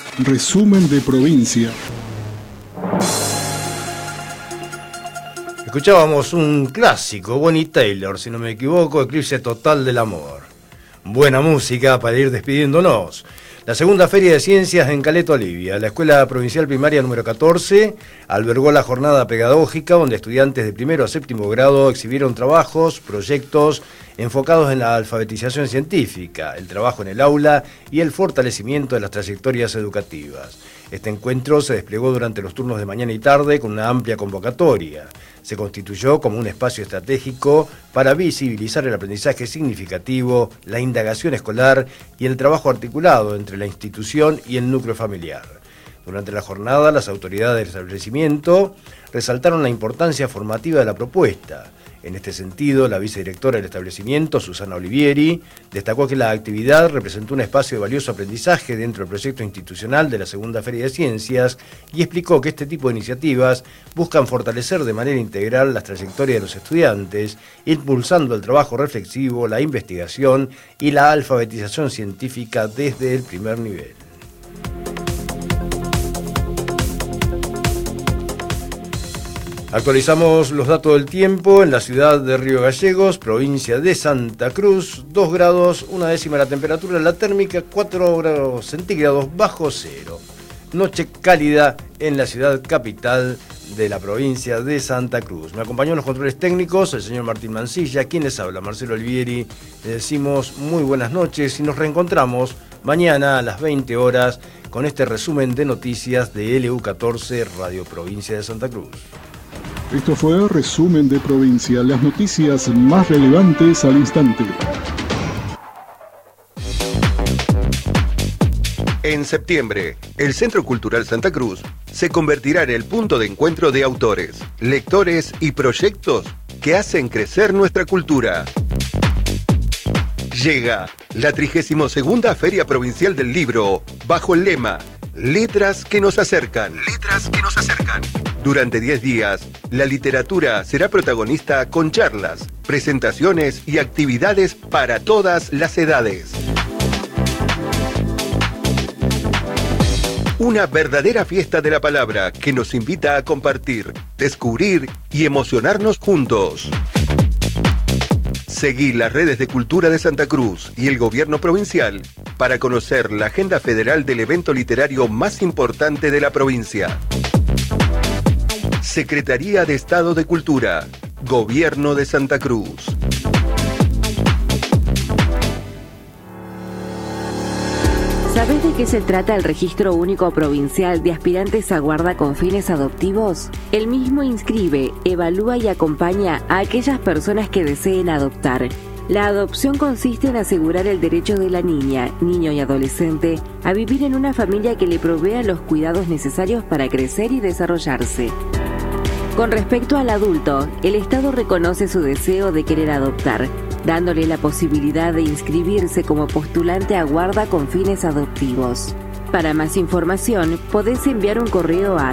Resumen de provincia. Escuchábamos un clásico, Bonnie Taylor, si no me equivoco, Eclipse Total del Amor. Buena música para ir despidiéndonos. La segunda Feria de Ciencias en Caleta Olivia. La Escuela Provincial Primaria número 14 albergó la jornada pedagógica donde estudiantes de primero a séptimo grado exhibieron trabajos, proyectos enfocados en la alfabetización científica, el trabajo en el aula y el fortalecimiento de las trayectorias educativas. Este encuentro se desplegó durante los turnos de mañana y tarde con una amplia convocatoria. Se constituyó como un espacio estratégico para visibilizar el aprendizaje significativo, la indagación escolar y el trabajo articulado entre la institución y el núcleo familiar. Durante la jornada, las autoridades del establecimiento resaltaron la importancia formativa de la propuesta. En este sentido, la vicedirectora del establecimiento, Susana Olivieri, destacó que la actividad representó un espacio de valioso aprendizaje dentro del proyecto institucional de la Segunda Feria de Ciencias y explicó que este tipo de iniciativas buscan fortalecer de manera integral las trayectorias de los estudiantes, impulsando el trabajo reflexivo, la investigación y la alfabetización científica desde el primer nivel. Actualizamos los datos del tiempo en la ciudad de Río Gallegos, provincia de Santa Cruz, 2 grados, 1/10 la temperatura, la térmica 4 grados centígrados bajo cero. Noche cálida en la ciudad capital de la provincia de Santa Cruz. Me acompañó en los controles técnicos el señor Martín Mancilla, quien les habla, Marcelo Olivieri. Le decimos muy buenas noches y nos reencontramos mañana a las 20 horas con este resumen de noticias de LU14 Radio Provincia de Santa Cruz. Esto fue Resumen de Provincia, las noticias más relevantes al instante. En septiembre, el Centro Cultural Santa Cruz se convertirá en el punto de encuentro de autores, lectores y proyectos que hacen crecer nuestra cultura. Llega la 32ª Feria Provincial del Libro, bajo el lema Letras que nos acercan. Letras que nos acercan. Durante 10 días, la literatura será protagonista con charlas, presentaciones y actividades para todas las edades. Una verdadera fiesta de la palabra que nos invita a compartir, descubrir y emocionarnos juntos. Seguí las redes de Cultura de Santa Cruz y el Gobierno Provincial para conocer la agenda federal del evento literario más importante de la provincia. Secretaría de Estado de Cultura, Gobierno de Santa Cruz. ¿Sabés de qué se trata el Registro Único Provincial de Aspirantes a Guarda con Fines Adoptivos? El mismo inscribe, evalúa y acompaña a aquellas personas que deseen adoptar. La adopción consiste en asegurar el derecho de la niña, niño y adolescente a vivir en una familia que le provea los cuidados necesarios para crecer y desarrollarse. Con respecto al adulto, el Estado reconoce su deseo de querer adoptar, dándole la posibilidad de inscribirse como postulante a guarda con fines adoptivos. Para más información, podés enviar un correo a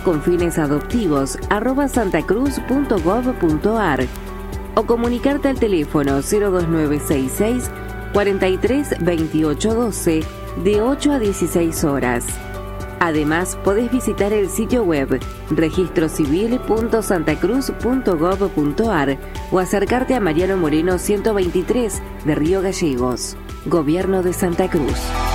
guardaconfinesadoptivos@santacruz.gov.ar o comunicarte al teléfono 02966 43 28 12 de 8 a 16 horas. Además, podés visitar el sitio web registrocivil.santacruz.gov.ar o acercarte a Mariano Moreno 123 de Río Gallegos. Gobierno de Santa Cruz.